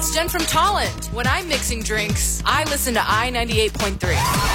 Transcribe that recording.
it's Jen from Tolland. When I'm mixing drinks, I listen to I-98.3.